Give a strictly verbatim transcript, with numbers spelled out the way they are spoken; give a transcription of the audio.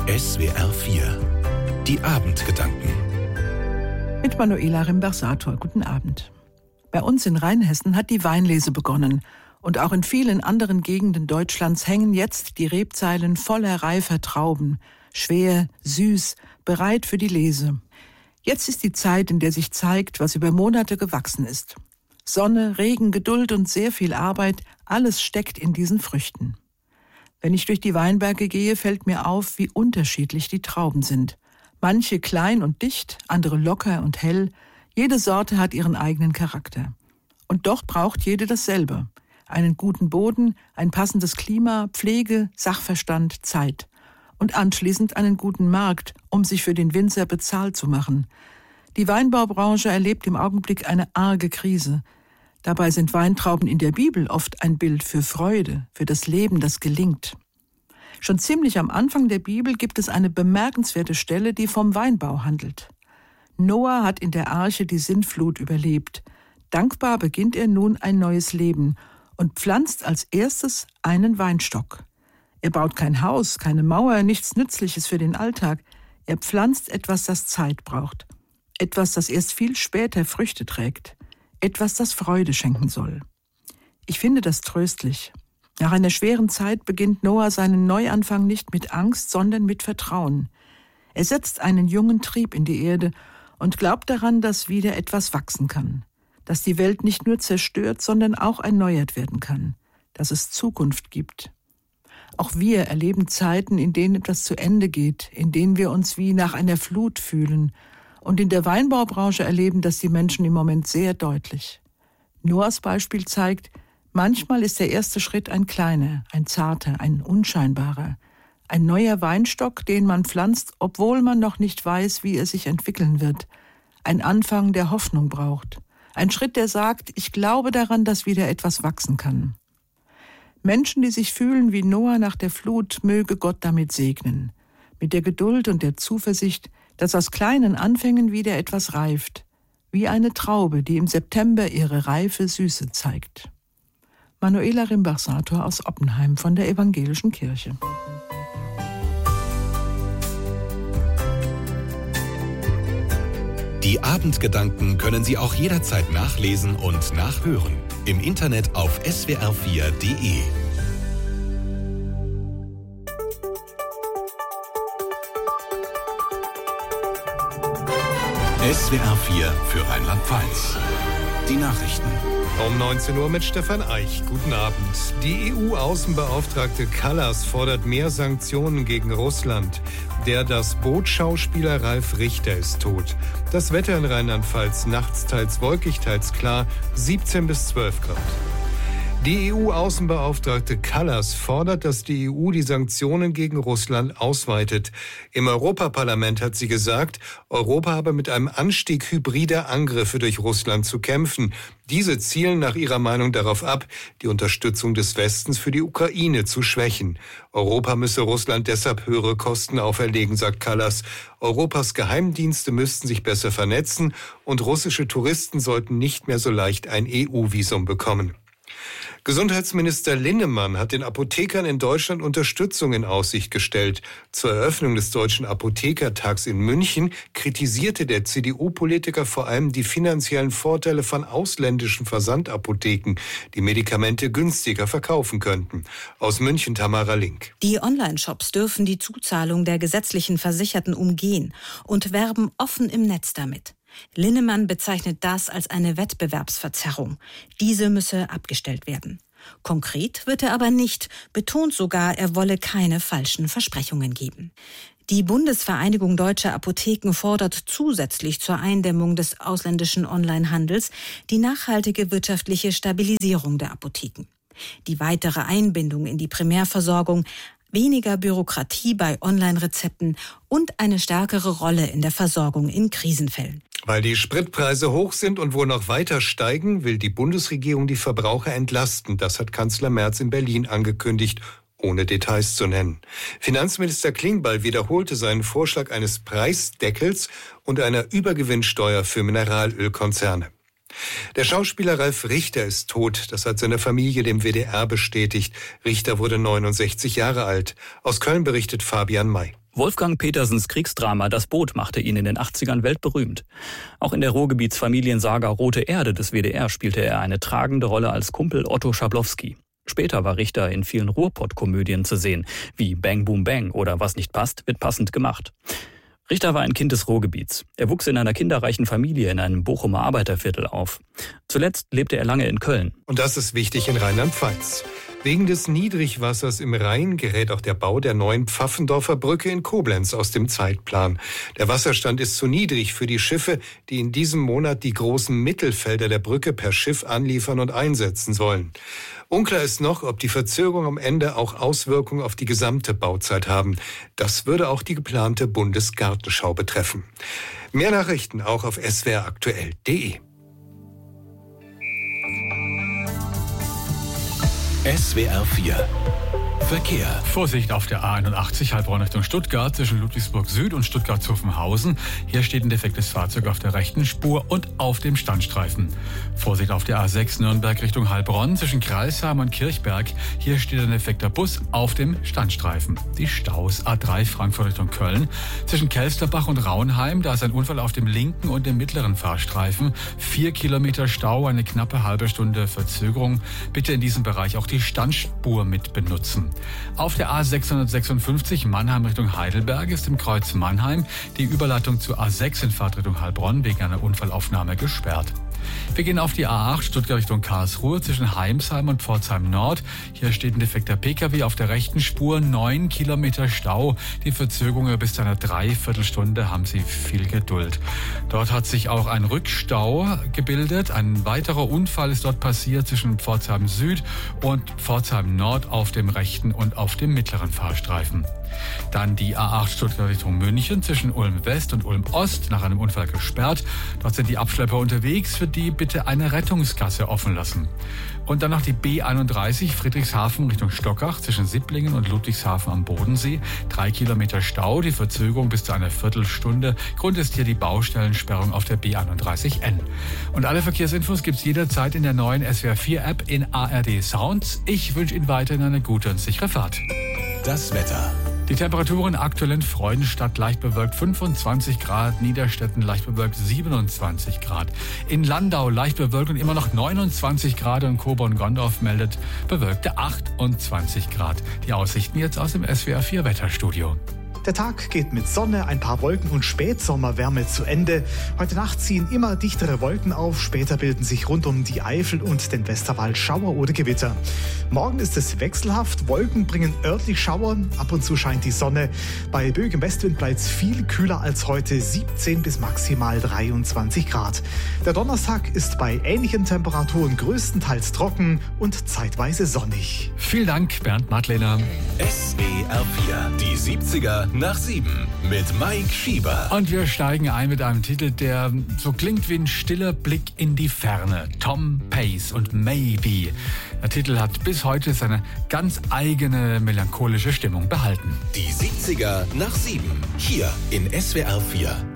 S W R vier. Die Abendgedanken. Mit Manuela Rimbach-Sator. Guten Abend. Bei uns in Rheinhessen hat die Weinlese begonnen. Und auch in vielen anderen Gegenden Deutschlands hängen jetzt die Rebzeilen voller reifer Trauben. Schwer, süß, bereit für die Lese. Jetzt ist die Zeit, in der sich zeigt, was über Monate gewachsen ist. Sonne, Regen, Geduld und sehr viel Arbeit, alles steckt in diesen Früchten. Wenn ich durch die Weinberge gehe, fällt mir auf, wie unterschiedlich die Trauben sind. Manche klein und dicht, andere locker und hell. Jede Sorte hat ihren eigenen Charakter. Und doch braucht jede dasselbe. Einen guten Boden, ein passendes Klima, Pflege, Sachverstand, Zeit. Und anschließend einen guten Markt, um sich für den Winzer bezahlt zu machen. Die Weinbaubranche erlebt im Augenblick eine arge Krise. Dabei sind Weintrauben in der Bibel oft ein Bild für Freude, für das Leben, das gelingt. Schon ziemlich am Anfang der Bibel gibt es eine bemerkenswerte Stelle, die vom Weinbau handelt. Noah hat in der Arche die Sintflut überlebt. Dankbar beginnt er nun ein neues Leben und pflanzt als erstes einen Weinstock. Er baut kein Haus, keine Mauer, nichts Nützliches für den Alltag. Er pflanzt etwas, das Zeit braucht. Etwas, das erst viel später Früchte trägt. Etwas, das Freude schenken soll. Ich finde das tröstlich. Nach einer schweren Zeit beginnt Noah seinen Neuanfang nicht mit Angst, sondern mit Vertrauen. Er setzt einen jungen Trieb in die Erde und glaubt daran, dass wieder etwas wachsen kann. Dass die Welt nicht nur zerstört, sondern auch erneuert werden kann. Dass es Zukunft gibt. Auch wir erleben Zeiten, in denen etwas zu Ende geht, in denen wir uns wie nach einer Flut fühlen. Und in der Weinbaubranche erleben das die Menschen im Moment sehr deutlich. Noahs Beispiel zeigt, manchmal ist der erste Schritt ein kleiner, ein zarter, ein unscheinbarer. Ein neuer Weinstock, den man pflanzt, obwohl man noch nicht weiß, wie er sich entwickeln wird. Ein Anfang, der Hoffnung braucht. Ein Schritt, der sagt, ich glaube daran, dass wieder etwas wachsen kann. Menschen, die sich fühlen wie Noah nach der Flut, möge Gott damit segnen. Mit der Geduld und der Zuversicht, dass aus kleinen Anfängen wieder etwas reift, wie eine Traube, die im September ihre reife Süße zeigt. Manuela Rimbach-Sator aus Oppenheim von der Evangelischen Kirche. Die Abendgedanken können Sie auch jederzeit nachlesen und nachhören. Im Internet auf S W R vier Punkt de. S W R vier für Rheinland-Pfalz. Die Nachrichten. Um neunzehn Uhr mit Stefan Eich. Guten Abend. Die E U-Außenbeauftragte Kallas fordert mehr Sanktionen gegen Russland. Der Das Boot-Schauspieler Ralf Richter ist tot. Das Wetter in Rheinland-Pfalz nachts teils wolkig, teils klar, siebzehn bis zwölf Grad. Die E U-Außenbeauftragte Kallas fordert, dass die E U die Sanktionen gegen Russland ausweitet. Im Europaparlament hat sie gesagt, Europa habe mit einem Anstieg hybrider Angriffe durch Russland zu kämpfen. Diese zielen nach ihrer Meinung darauf ab, die Unterstützung des Westens für die Ukraine zu schwächen. Europa müsse Russland deshalb höhere Kosten auferlegen, sagt Kallas. Europas Geheimdienste müssten sich besser vernetzen und russische Touristen sollten nicht mehr so leicht ein E U-Visum bekommen. Gesundheitsminister Linnemann hat den Apothekern in Deutschland Unterstützung in Aussicht gestellt. Zur Eröffnung des Deutschen Apothekertags in München kritisierte der C D U-Politiker vor allem die finanziellen Vorteile von ausländischen Versandapotheken, die Medikamente günstiger verkaufen könnten. Aus München Tamara Link. Die Online-Shops dürfen die Zuzahlung der gesetzlichen Versicherten umgehen und werben offen im Netz damit. Linnemann bezeichnet das als eine Wettbewerbsverzerrung. Diese müsse abgestellt werden. Konkret wird er aber nicht, betont sogar, er wolle keine falschen Versprechungen geben. Die Bundesvereinigung Deutscher Apotheken fordert zusätzlich zur Eindämmung des ausländischen Onlinehandels die nachhaltige wirtschaftliche Stabilisierung der Apotheken. Die weitere Einbindung in die Primärversorgung, weniger Bürokratie bei Online-Rezepten und eine stärkere Rolle in der Versorgung in Krisenfällen. Weil die Spritpreise hoch sind und wohl noch weiter steigen, will die Bundesregierung die Verbraucher entlasten. Das hat Kanzler Merz in Berlin angekündigt, ohne Details zu nennen. Finanzminister Klingbeil wiederholte seinen Vorschlag eines Preisdeckels und einer Übergewinnsteuer für Mineralölkonzerne. Der Schauspieler Ralf Richter ist tot. Das hat seine Familie dem W D R bestätigt. Richter wurde neunundsechzig Jahre alt. Aus Köln berichtet Fabian May. Wolfgang Petersens Kriegsdrama Das Boot machte ihn in den achtzigern weltberühmt. Auch in der Ruhrgebietsfamiliensaga Rote Erde des W D R spielte er eine tragende Rolle als Kumpel Otto Schablowski. Später war Richter in vielen Ruhrpott-Komödien zu sehen, wie Bang Boom Bang oder Was nicht passt, wird passend gemacht. Richter war ein Kind des Ruhrgebiets. Er wuchs in einer kinderreichen Familie in einem Bochumer Arbeiterviertel auf. Zuletzt lebte er lange in Köln. Und das ist wichtig in Rheinland-Pfalz. Wegen des Niedrigwassers im Rhein gerät auch der Bau der neuen Pfaffendorfer Brücke in Koblenz aus dem Zeitplan. Der Wasserstand ist zu niedrig für die Schiffe, die in diesem Monat die großen Mittelfelder der Brücke per Schiff anliefern und einsetzen sollen. Unklar ist noch, ob die Verzögerungen am Ende auch Auswirkungen auf die gesamte Bauzeit haben. Das würde auch die geplante Bundesgartenschau betreffen. Mehr Nachrichten auch auf s w r aktuell punkt d e. S W R vier Verkehr. Vorsicht auf der A einundachtzig, Heilbronn Richtung Stuttgart, zwischen Ludwigsburg Süd und Stuttgart-Zuffenhausen. Hier steht ein defektes Fahrzeug auf der rechten Spur und auf dem Standstreifen. Vorsicht auf der A sechs Nürnberg Richtung Heilbronn, zwischen Crailsheim und Kirchberg. Hier steht ein defekter Bus auf dem Standstreifen. Die Staus A drei Frankfurt Richtung Köln, zwischen Kelsterbach und Raunheim. Da ist ein Unfall auf dem linken und dem mittleren Fahrstreifen. Vier Kilometer Stau, eine knappe halbe Stunde Verzögerung. Bitte in diesem Bereich auch die Standspur mit benutzen. Auf der A sechshundertsechsundfünfzig Mannheim Richtung Heidelberg ist im Kreuz Mannheim die Überleitung zur A sechs in Fahrtrichtung Heilbronn wegen einer Unfallaufnahme gesperrt. Wir gehen auf die A acht Stuttgart Richtung Karlsruhe zwischen Heimsheim und Pforzheim Nord. Hier steht ein defekter Pkw auf der rechten Spur, neun Kilometer Stau. Die Verzögerung bis zu einer Dreiviertelstunde, haben Sie viel Geduld. Dort hat sich auch ein Rückstau gebildet. Ein weiterer Unfall ist dort passiert zwischen Pforzheim Süd und Pforzheim Nord auf dem rechten und auf dem mittleren Fahrstreifen. Dann die A acht Stuttgart Richtung München zwischen Ulm West und Ulm Ost nach einem Unfall gesperrt. Dort sind die Abschlepper unterwegs, für die bitte eine Rettungsgasse offen lassen. Und dann noch die B einunddreißig Friedrichshafen Richtung Stockach zwischen Sipplingen und Ludwigshafen am Bodensee. Drei Kilometer Stau, die Verzögerung bis zu einer Viertelstunde. Grund ist hier die Baustellensperrung auf der B einunddreißig N. Und alle Verkehrsinfos gibt's jederzeit in der neuen S W R vier App in A R D Sounds. Ich wünsche Ihnen weiterhin eine gute und sichere Fahrt. Das Wetter. Die Temperaturen aktuell in Freudenstadt leicht bewölkt fünfundzwanzig Grad, Niederstetten leicht bewölkt siebenundzwanzig Grad. In Landau leicht bewölkt und immer noch neunundzwanzig Grad und Coburg-Gondorf meldet bewölkte achtundzwanzig Grad. Die Aussichten jetzt aus dem S W R vier Wetterstudio. Der Tag geht mit Sonne, ein paar Wolken und Spätsommerwärme zu Ende. Heute Nacht ziehen immer dichtere Wolken auf. Später bilden sich rund um die Eifel und den Westerwald Schauer oder Gewitter. Morgen ist es wechselhaft. Wolken bringen örtlich Schauer. Ab und zu scheint die Sonne. Bei böigem Westwind bleibt es viel kühler als heute. siebzehn bis maximal dreiundzwanzig Grad. Der Donnerstag ist bei ähnlichen Temperaturen größtenteils trocken und zeitweise sonnig. Vielen Dank, Bernd Madlener. S W R vier, die siebziger nach sieben mit Mike Schieber. Und wir steigen ein mit einem Titel, der so klingt wie ein stiller Blick in die Ferne. Tom Pace und Maybe. Der Titel hat bis heute seine ganz eigene melancholische Stimmung behalten. Die siebziger nach sieben, hier in S W R vier.